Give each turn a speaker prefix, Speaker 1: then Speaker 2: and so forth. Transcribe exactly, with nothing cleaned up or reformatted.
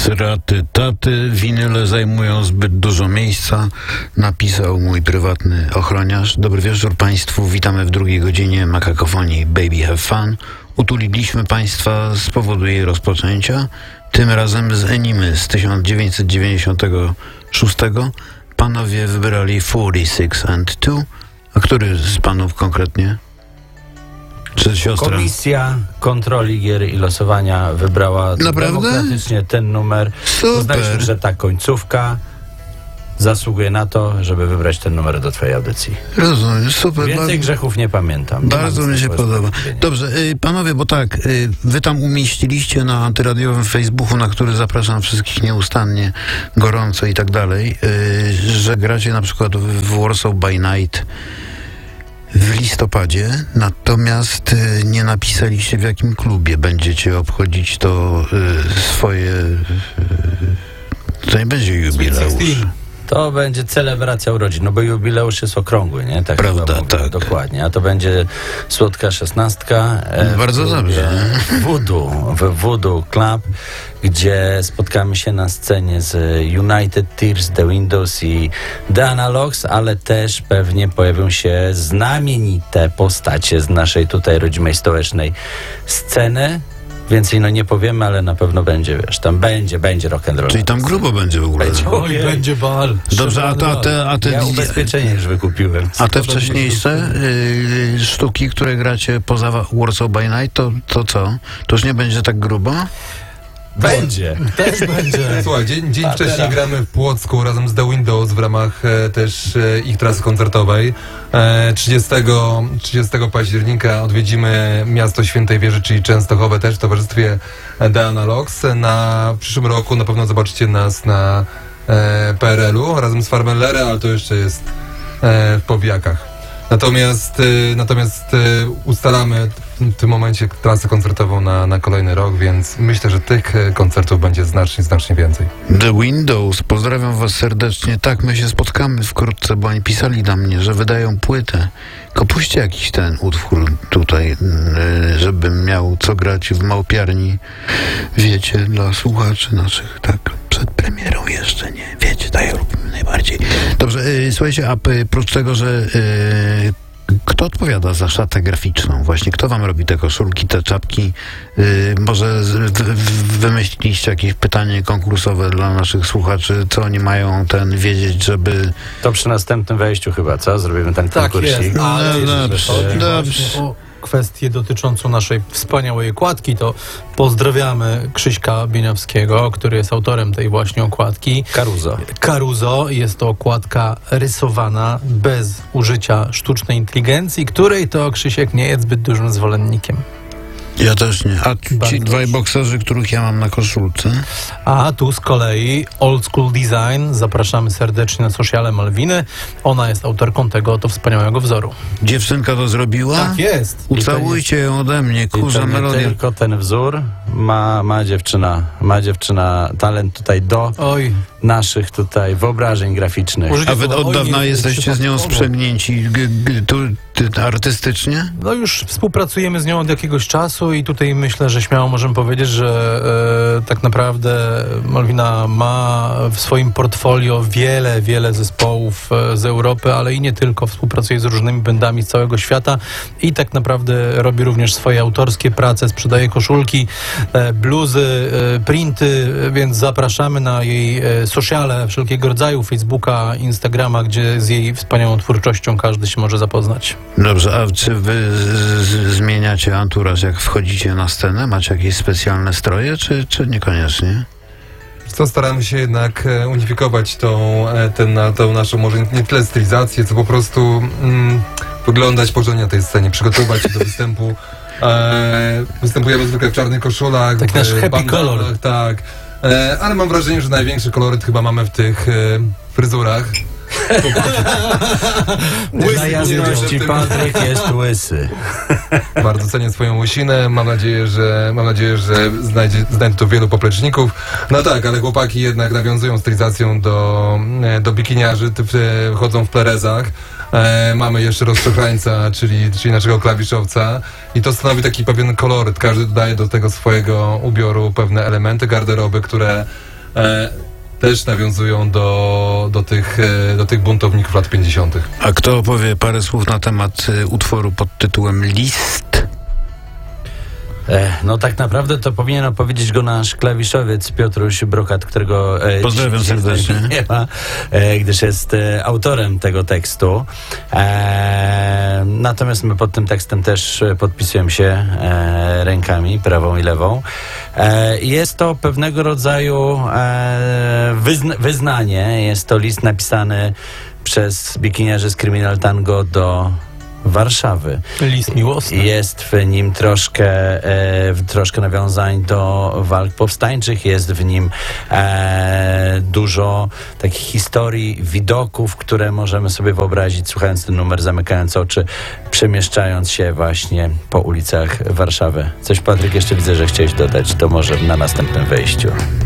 Speaker 1: Sraty taty, winyle zajmują zbyt dużo miejsca, napisał mój prywatny ochroniarz. Dobry wieczór Państwu, witamy w drugiej godzinie Makakofonii Baby Have Fun. Utuliliśmy Państwa z powodu jej rozpoczęcia, tym razem z Enimy z tysiąc dziewięćset dziewięćdziesiątego szóstego. Panowie wybrali czterdzieści sześć and two, a który z panów konkretnie? Czy siostra?
Speaker 2: Komisja Kontroli Gier i Losowania wybrała
Speaker 1: Naprawdę?
Speaker 2: demokratycznie ten numer.
Speaker 1: Super.
Speaker 2: Uznaliśmy, że ta końcówka zasługuje na to, żeby wybrać ten numer do twojej audycji.
Speaker 1: Rozumiem, super.
Speaker 2: Więcej
Speaker 1: bardzo,
Speaker 2: grzechów nie pamiętam. Nie
Speaker 1: bardzo mi się podoba. Dobrze, y, panowie, bo tak, y, wy tam umieściliście na antyradiowym Facebooku, na który zapraszam wszystkich nieustannie, gorąco i tak dalej, y, że gracie na przykład w Warsaw by Night w listopadzie, natomiast y, nie napisaliście, w jakim klubie będziecie obchodzić to y, swoje... Y, to nie będzie jubileusz.
Speaker 2: To będzie celebracja urodzin, no bo jubileusz jest okrągły, nie? Tak
Speaker 1: Prawda,
Speaker 2: mówię,
Speaker 1: tak.
Speaker 2: Dokładnie. A to będzie słodka szesnastka. E,
Speaker 1: Bardzo
Speaker 2: w
Speaker 1: dobrze.
Speaker 2: Voodoo, w Voodoo Club, gdzie spotkamy się na scenie z United Tears, The Windows i The Analogs, ale też pewnie pojawią się znamienite postacie z naszej tutaj rodzimej stołecznej sceny. Więcej no nie powiemy, ale na pewno będzie, wiesz, tam będzie, będzie rock'n'roll.
Speaker 1: Czyli tam grubo będzie w ogóle.
Speaker 2: Będzie.
Speaker 3: Oj, będzie bal.
Speaker 1: Dobrze, a, to, a te, a te,
Speaker 2: Ja ubezpieczenie już wykupiłem.
Speaker 1: a te wcześniejsze y, sztuki, które gracie poza Warsaw by Night, to, to co? To już nie będzie tak grubo?
Speaker 2: Będzie.
Speaker 3: Też będzie.
Speaker 4: Słuchaj, dzień, dzień
Speaker 2: A,
Speaker 4: wcześniej
Speaker 2: teraz.
Speaker 4: gramy w Płocku razem z The Windows w ramach e, też e, ich trasy koncertowej. E, trzydziestego, trzydziestego października odwiedzimy miasto Świętej Wieży, czyli Częstochowę, też w towarzystwie The Analogs. Na przyszłym roku na pewno zobaczycie nas na e, P R L-u razem z Farmellerem, ale to jeszcze jest e, w powijakach. Natomiast, y, natomiast y, ustalamy w tym momencie trasę koncertową na, na kolejny rok, więc myślę, że tych y, koncertów będzie znacznie, znacznie więcej.
Speaker 1: The Windows, pozdrawiam was serdecznie. Tak, my się spotkamy wkrótce, bo oni pisali do mnie, że wydają płytę. Tylko puśćcie jakiś ten utwór tutaj, yy, żebym miał co grać w Małpiarni. Wiecie, dla słuchaczy naszych, tak, przed premierą jeszcze nie. Wiecie, tak jak lubimy najbardziej. Dobrze, yy, słuchajcie, a p- prócz tego, że yy, kto odpowiada za szatę graficzną? Właśnie, kto wam robi te koszulki, te czapki? Yy, może z, w, w, wymyśliliście jakieś pytanie konkursowe dla naszych słuchaczy, co oni mają ten wiedzieć, żeby...
Speaker 2: To przy następnym wejściu chyba, co? Zrobimy ten
Speaker 3: Tak
Speaker 2: konkursik.
Speaker 3: jest. Ale
Speaker 1: No
Speaker 3: jeżeli
Speaker 1: dobrze,
Speaker 3: chodzi
Speaker 1: dobrze.
Speaker 3: właśnie o kwestię dotyczącą naszej wspaniałej okładki, to pozdrawiamy Krzyśka Bieniawskiego, który jest autorem tej właśnie okładki.
Speaker 2: Caruso.
Speaker 3: Caruso. Jest to okładka rysowana bez użycia sztucznej inteligencji, której to Krzysiek nie jest zbyt dużym zwolennikiem.
Speaker 1: Ja też nie. A ci
Speaker 3: Bardzo
Speaker 1: dwaj
Speaker 3: dobrze.
Speaker 1: bokserzy, których ja mam na koszulce?
Speaker 3: A tu z kolei Old School Design. Zapraszamy serdecznie na sociale Malwiny. Ona jest autorką tego oto wspaniałego wzoru.
Speaker 1: Dziewczynka to zrobiła?
Speaker 3: Tak jest.
Speaker 1: Ucałujcie ją ode mnie,
Speaker 2: I to
Speaker 1: kurza
Speaker 2: nie
Speaker 1: melodia.
Speaker 2: tylko ten wzór, ma, ma dziewczyna, ma dziewczyna talent tutaj do
Speaker 3: Oj,
Speaker 2: naszych tutaj wyobrażeń graficznych.
Speaker 3: Użycie
Speaker 1: A wy
Speaker 3: słowa
Speaker 1: od
Speaker 3: oj
Speaker 1: dawna
Speaker 3: nie jest
Speaker 1: jesteście z nią
Speaker 3: przypadkowo.
Speaker 1: sprzęgnięci g, g, tu, ty, artystycznie?
Speaker 3: No już współpracujemy z nią od jakiegoś czasu i tutaj myślę, że śmiało możemy powiedzieć, że e, tak naprawdę Malwina ma w swoim portfolio wiele, wiele zespołów e, z Europy, ale i nie tylko. Współpracuje z różnymi bandami z całego świata i tak naprawdę robi również swoje autorskie prace, sprzedaje koszulki, e, bluzy, e, printy, e, więc zapraszamy na jej e, sociale wszelkiego rodzaju, Facebooka, Instagrama, gdzie z jej wspaniałą twórczością każdy się może zapoznać.
Speaker 1: Dobrze, a czy wy z, z, zmieniacie anturaż, jak wchodzicie na scenę? Macie jakieś specjalne stroje, czy, czy niekoniecznie?
Speaker 4: Co staramy się jednak e, unifikować tą, e, ten, na, tą naszą, może nie tyle stylizację, co po prostu mm, wyglądać porządnie na tej scenie, przygotować się do występu. E, występujemy zwykle w czarnych koszulach,
Speaker 3: Tak
Speaker 4: w
Speaker 3: nasz happy
Speaker 4: bandanach,
Speaker 3: color.
Speaker 4: tak. E, ale mam wrażenie, że największy koloryt chyba mamy w tych e, fryzurach.
Speaker 2: Dla jasności, Patryk jest łysy.
Speaker 4: Bardzo cenię swoją łysinę. Mam nadzieję, że mam nadzieję, że znajdzie, znajdzie to wielu popleczników. No tak, ale chłopaki jednak nawiązują stylizacją do, do bikiniarzy, typ, chodzą w plerezach. E, mamy jeszcze rozczochrańca, czyli, czyli naszego klawiszowca i to stanowi taki pewien koloryt. Każdy dodaje do tego swojego ubioru pewne elementy garderoby, które e, też nawiązują do, do, tych, e, do tych buntowników lat pięćdziesiątych.
Speaker 1: A kto opowie parę słów na temat y, utworu pod tytułem List?
Speaker 2: E, No tak naprawdę to powinien opowiedzieć go nasz klawiszowiec Piotruś Brokat, którego e,
Speaker 1: Pozdrawiam
Speaker 2: dzisiaj
Speaker 1: serdecznie.
Speaker 2: nie ma, e, gdyż jest e, autorem tego tekstu. E, natomiast my pod tym tekstem też e, podpisujemy się e, rękami, prawą i lewą. E, jest to pewnego rodzaju e, wyzna wyznanie. Jest to list napisany przez bikiniarzy z Criminal Tango do Warszawy.
Speaker 3: List miłosny.
Speaker 2: Jest w nim troszkę, e, troszkę nawiązań do walk powstańczych, jest w nim e, dużo takich historii, widoków, które możemy sobie wyobrazić, słuchając ten numer, zamykając oczy, przemieszczając się właśnie po ulicach Warszawy. Coś, Patryk, jeszcze widzę, że chciałeś dodać, to może na następnym wejściu.